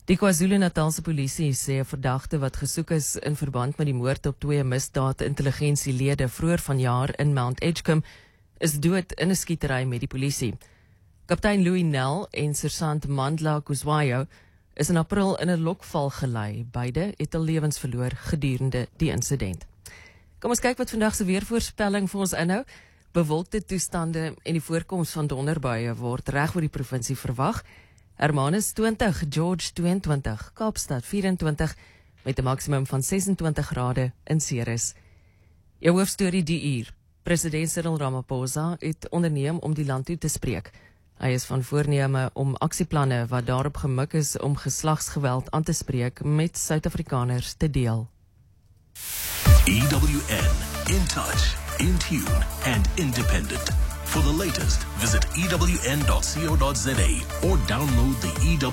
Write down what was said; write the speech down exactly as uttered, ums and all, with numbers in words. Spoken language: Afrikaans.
Die KwaZulu-Natalse polisie sê 'n verdagte wat gesoek is in verband met die moord op twee misdaad-intelligensielede vroeër vanjaar in Mount Edgecombe is dood in 'n skietery met die polisie. Kaptein Louis Nel en Sergeant Mandla Kuswayo is in April in 'n lokval gelei. Beide het hul lewens verloor gedurende die insident. Kom ons kyk wat vandag se weervoorspelling vir ons inhou. Bewolkte toestande en die voorkoms van donderbuie word reg oor die provinsie verwag. Hermanus twintig, George tweeëntwintig, Kaapstad vyf-en-twintig met 'n maksimum van ses en twintig grade in Ceres. Jou hoofstorie die uur. President Cyril Ramaphosa het onderneem om die land toe te spreek. Hy is van voorneme om aksieplanne wat daarop gemik is om geslagsgeweld aan te spreek met Suid-Afrikaners te deel. E W N, in touch, in tune and independent. For the latest, visit E W N dot co dot za or download the E W